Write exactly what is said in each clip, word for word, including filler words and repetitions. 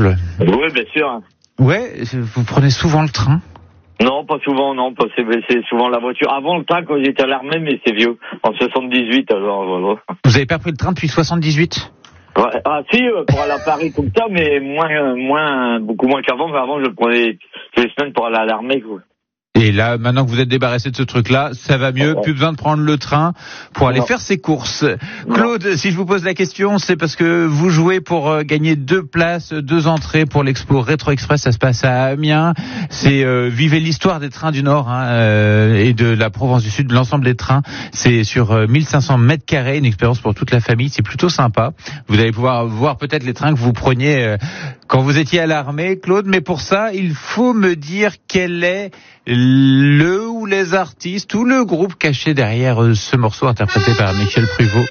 Conflans. Oui, bien sûr. Ouais, vous prenez souvent le train? Non, pas souvent, non, pas, c'est, c'est souvent la voiture. Avant le train, quand j'étais à l'armée, mais c'est vieux. En soixante-dix-huit, alors, voilà. Vous avez pas pris le train depuis soixante-dix-huit? Ouais, ah, si, pour aller à Paris comme ça, mais moins, moins, beaucoup moins qu'avant, mais avant, je le prenais toutes les semaines pour aller à l'armée, quoi. Et là, maintenant que vous êtes débarrassé de ce truc-là, ça va mieux, plus besoin de prendre le train pour aller non. faire ses courses. Non. Claude, si je vous pose la question, c'est parce que vous jouez pour gagner deux places, deux entrées pour l'expo Rétro Express. Ça se passe à Amiens. C'est euh, vivez l'histoire des trains du Nord hein, euh, et de la Provence du Sud, de l'ensemble des trains. C'est sur euh, mille cinq cents mètres carrés, une expérience pour toute la famille. C'est plutôt sympa. Vous allez pouvoir voir peut-être les trains que vous preniez euh, quand vous étiez à l'armée, Claude. Mais pour ça, il faut me dire quel est le ou les artistes ou le groupe caché derrière ce morceau interprété par Michel Pruvot.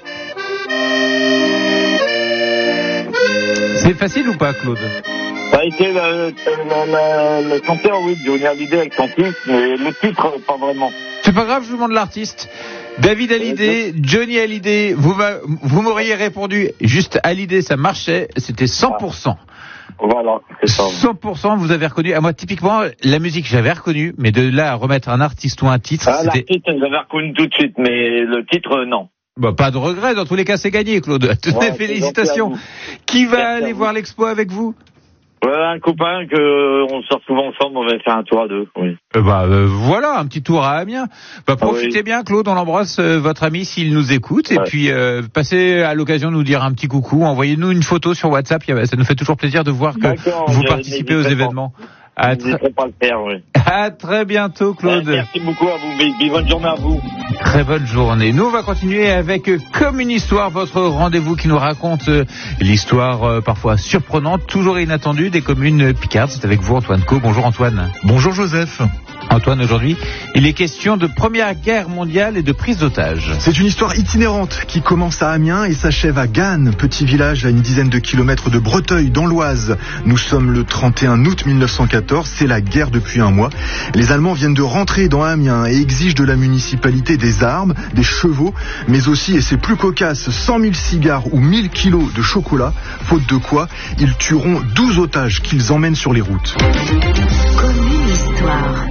C'est facile ou pas, Claude? Ça a été le, le, le, le chanteur, oui, Johnny Hallyday avec son titre, mais le titre, pas vraiment. C'est pas grave, je vous demande l'artiste. David Hallyday, Johnny Hallyday, vous, vous m'auriez répondu juste Hallyday, ça marchait, c'était cent pour cent. Voilà, c'est ça. cent pour cent, vous avez reconnu. À moi, typiquement, la musique, j'avais reconnu, mais de là à remettre un artiste ou un titre, ah, c'était... l'artiste, j'avais reconnu tout de suite, mais le titre, non. Bah, pas de regret, dans tous les cas, c'est gagné, Claude. Toutes ouais, mes félicitations. Qui va Merci aller voir l'expo avec vous? Ouais, un copain que euh, on sort souvent ensemble, on va faire un tour à deux, oui. Euh, bah euh, voilà, un petit tour à Amiens. Bah profitez oui. bien, Claude, on embrasse euh, votre ami s'il nous écoute, et ouais. puis euh, passez à l'occasion de nous dire un petit coucou, envoyez-nous une photo sur WhatsApp, ça nous fait toujours plaisir de voir que D'accord, vous participez aux événements. À, tr... pas le faire, oui. à très bientôt, Claude. Ouais, merci beaucoup à vous, baby. Bonne journée à vous. Très bonne journée. Nous, on va continuer avec Comme une histoire, votre rendez-vous qui nous raconte l'histoire euh, parfois surprenante, toujours inattendue des communes picardes. C'est avec vous, Antoine Co. Bonjour, Antoine. Bonjour, Joseph. Antoine, aujourd'hui, il est question de Première Guerre mondiale et de prise d'otages. C'est une histoire itinérante qui commence à Amiens et s'achève à Gannes, petit village à une dizaine de kilomètres de Breteuil, dans l'Oise. Nous sommes le trente et un août mille neuf cent quatorze, c'est la guerre depuis un mois. Les Allemands viennent de rentrer dans Amiens et exigent de la municipalité des armes, des chevaux, mais aussi, et c'est plus cocasse, cent mille cigares ou mille kilos de chocolat, faute de quoi ils tueront douze otages qu'ils emmènent sur les routes. Comme une histoire.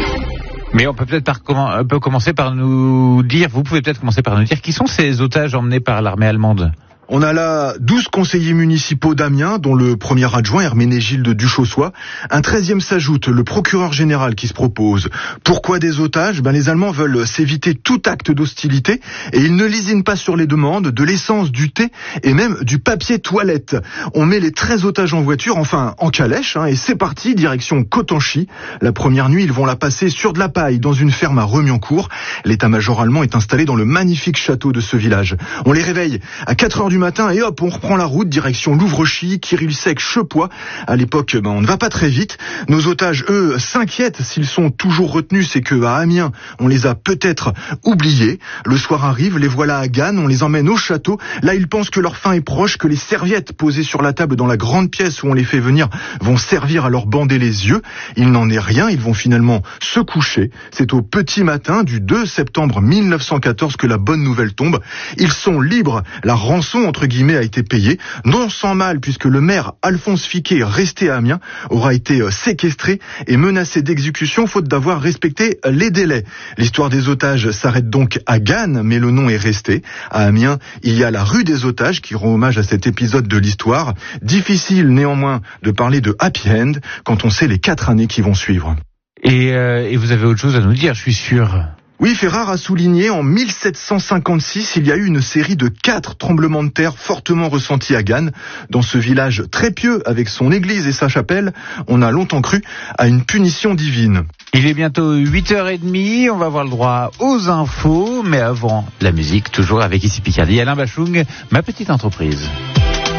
Mais on peut peut-être par, on peut commencer par nous dire, vous pouvez peut-être commencer par nous dire qui sont ces otages emmenés par l'armée allemande? On a là douze conseillers municipaux d'Amiens, dont le premier adjoint, Herménégilde Duchossois. Un treizième s'ajoute, le procureur général qui se propose. Pourquoi des otages? Ben, les Allemands veulent s'éviter tout acte d'hostilité et ils ne lésinent pas sur les demandes, de l'essence, du thé et même du papier toilette. On met les treize otages en voiture, enfin en calèche, hein, et c'est parti, direction Cotanchy. La première nuit, ils vont la passer sur de la paille dans une ferme à Remiancourt. L'état-major allemand est installé dans le magnifique château de ce village. On les réveille à quatre heures du matin et hop, on reprend la route direction Louvrechy, Kirilsec, Chepoix. À l'époque, ben, on ne va pas très vite. Nos otages, eux, s'inquiètent s'ils sont toujours retenus, c'est que à Amiens, on les a peut-être oubliés. Le soir arrive, les voilà à Gannes, on les emmène au château. Là, ils pensent que leur fin est proche, que les serviettes posées sur la table dans la grande pièce où on les fait venir vont servir à leur bander les yeux. Il n'en est rien, ils vont finalement se coucher. C'est au petit matin du deux septembre mille neuf cent quatorze que la bonne nouvelle tombe. Ils sont libres. La rançon entre guillemets a été payé, non sans mal puisque le maire Alphonse Fiquet, resté à Amiens, aura été séquestré et menacé d'exécution faute d'avoir respecté les délais. L'histoire des otages s'arrête donc à Gannes, mais le nom est resté. À Amiens, il y a la rue des otages qui rend hommage à cet épisode de l'histoire. Difficile néanmoins de parler de happy end quand on sait les quatre années qui vont suivre. Et, euh, et vous avez autre chose à nous dire, je suis sûr. Oui, Ferrare a souligné en mille sept cent cinquante-six, il y a eu une série de quatre tremblements de terre fortement ressentis à Gannes. Dans ce village très pieux, avec son église et sa chapelle, on a longtemps cru à une punition divine. Il est bientôt huit heures trente, on va avoir le droit aux infos, mais avant la musique, toujours avec ici Picardie, Alain Bachung, ma petite entreprise.